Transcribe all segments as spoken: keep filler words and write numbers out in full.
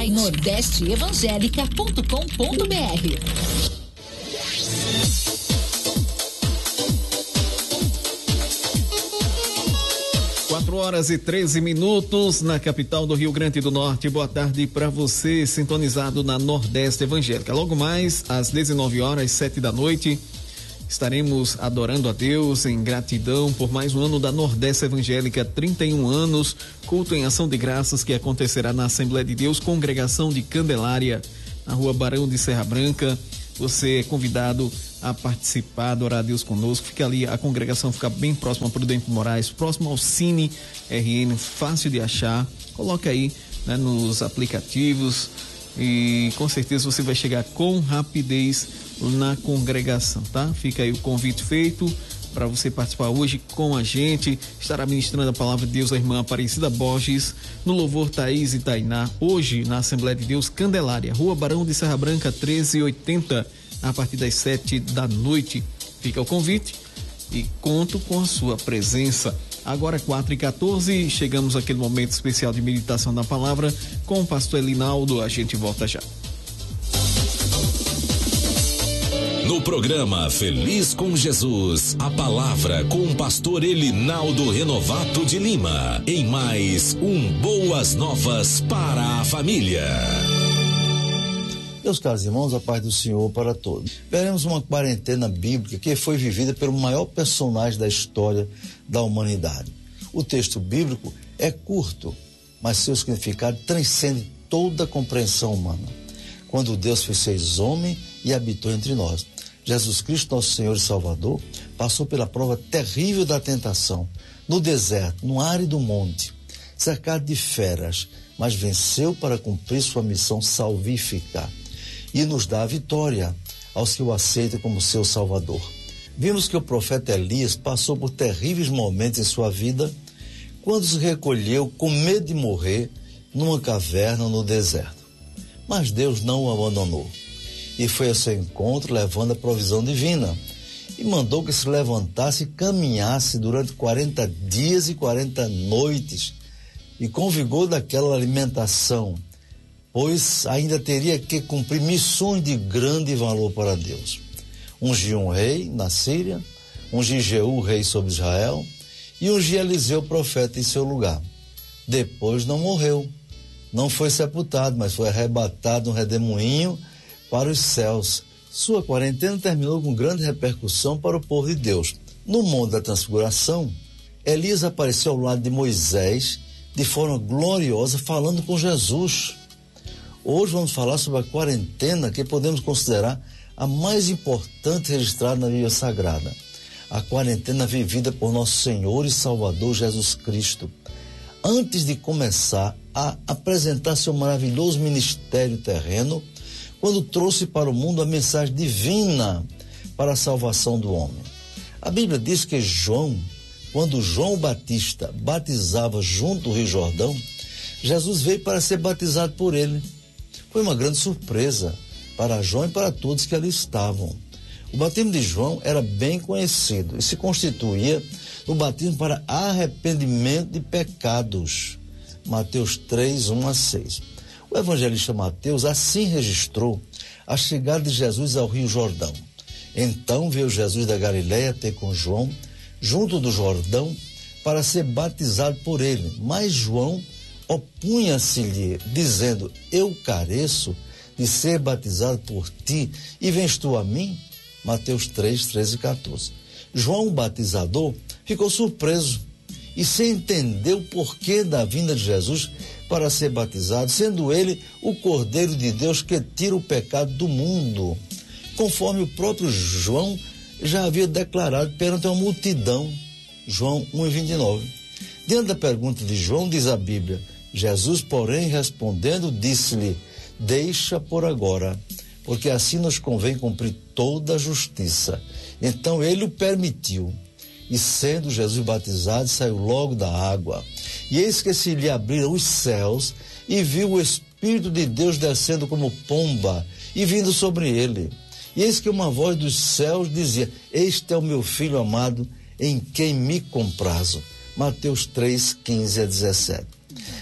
site nordeste evangélica ponto com ponto br. quatro horas e treze minutos na capital do Rio Grande do Norte. Boa tarde para você, sintonizado na Nordeste Evangélica. Logo mais, às dezenove horas, sete da noite, estaremos adorando a Deus em gratidão por mais um ano da Nordeste Evangélica, trinta e um anos, culto em ação de graças que acontecerá na Assembleia de Deus, Congregação de Candelária, na Rua Barão de Serra Branca. Você é convidado a participar, adorar a Deus conosco. Fica ali, a congregação fica bem próxima a Prudente Moraes, próximo ao Cine R N, fácil de achar. Coloca aí, né, nos aplicativos e com certeza você vai chegar com rapidez na congregação, tá? Fica aí o convite feito para você participar hoje com a gente. Estará ministrando a palavra de Deus a irmã Aparecida Borges, no louvor Thaís e Tainá, hoje na Assembleia de Deus Candelária, Rua Barão de Serra Branca trezentos e oitenta, a partir das sete da noite. Fica o convite e conto com a sua presença. Agora quatro e quatorze, chegamos àquele momento especial de meditação da palavra com o pastor Elinaldo. A gente volta já. No programa Feliz com Jesus, a palavra com o pastor Elinaldo Renovato de Lima, em mais um Boas Novas para a Família. Meus caros irmãos, a paz do Senhor para todos. Veremos uma quarentena bíblica que foi vivida pelo maior personagem da história da humanidade. O texto bíblico é curto, mas seu significado transcende toda a compreensão humana. Quando Deus fez seis homens e habitou entre nós, Jesus Cristo, nosso Senhor e Salvador, passou pela prova terrível da tentação, no deserto, no árido monte, cercado de feras, mas venceu para cumprir sua missão salvífica e nos dá a vitória aos que o aceitam como seu Salvador. Vimos que o profeta Elias passou por terríveis momentos em sua vida, quando se recolheu com medo de morrer numa caverna no deserto. Mas Deus não o abandonou e foi ao seu encontro levando a provisão divina e mandou que se levantasse e caminhasse durante quarenta dias e quarenta noites e com vigor daquela alimentação, pois ainda teria que cumprir missões de grande valor para Deus. Ungiu um rei na Síria, ungiu Jeú, rei sobre Israel, e ungiu Eliseu, profeta, em seu lugar. Depois não morreu, não foi sepultado, mas foi arrebatado um redemoinho para os céus. Sua quarentena terminou com grande repercussão para o povo de Deus. No Monte da Transfiguração, Elias apareceu ao lado de Moisés de forma gloriosa, falando com Jesus. Hoje vamos falar sobre a quarentena que podemos considerar a mais importante registrada na Bíblia Sagrada. A quarentena vivida por nosso Senhor e Salvador Jesus Cristo. Antes de começar a apresentar seu maravilhoso ministério terreno, quando trouxe para o mundo a mensagem divina para a salvação do homem. A Bíblia diz que João, quando João Batista batizava junto ao Rio Jordão, Jesus veio para ser batizado por ele. Foi uma grande surpresa para João e para todos que ali estavam. O batismo de João era bem conhecido e se constituía no batismo para arrependimento de pecados. Mateus três, um a seis. O evangelista Mateus assim registrou a chegada de Jesus ao Rio Jordão. Então veio Jesus da Galileia ter com João, junto do Jordão, para ser batizado por ele. Mas João opunha-se-lhe, dizendo: eu careço de ser batizado por ti, e vens tu a mim? Mateus três, treze e quatorze. João, o batizador, ficou surpreso e sem entender o porquê da vinda de Jesus para ser batizado, sendo ele o Cordeiro de Deus que tira o pecado do mundo, conforme o próprio João já havia declarado perante uma multidão. João um e vinte e nove. Diante da pergunta de João, diz a Bíblia: Jesus, porém, respondendo, disse-lhe: deixa por agora, porque assim nos convém cumprir toda a justiça. Então ele o permitiu. E sendo Jesus batizado, saiu logo da água. E eis que se lhe abriram os céus, e viu o Espírito de Deus descendo como pomba, e vindo sobre ele. E eis que uma voz dos céus dizia: este é o meu Filho amado, em quem me comprazo. Mateus três, quinze a dezessete.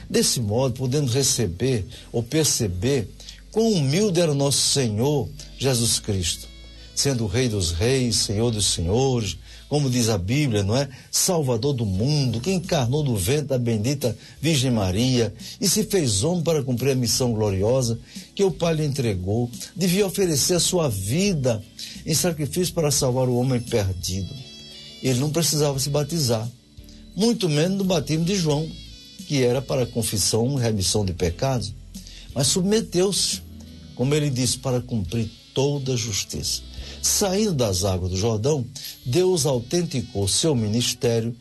Desse modo, podemos receber ou perceber quão humilde era o nosso Senhor Jesus Cristo, sendo o Rei dos Reis, Senhor dos Senhores, como diz a Bíblia, não é? Salvador do mundo, que encarnou do ventre da bendita Virgem Maria e se fez homem para cumprir a missão gloriosa que o Pai lhe entregou. Devia oferecer a sua vida em sacrifício para salvar o homem perdido. Ele não precisava se batizar, muito menos no batismo de João, que era para confissão e remissão de pecados, mas submeteu-se, como ele disse, para cumprir toda a justiça. Saindo das águas do Jordão, Deus autenticou seu ministério